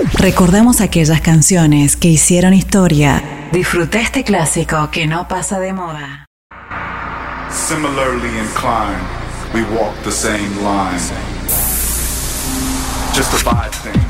Recordamos aquellas canciones que hicieron historia. Disfruta este clásico que no pasa de moda. Similarly inclined, we walk the same line. Just a vibe thing.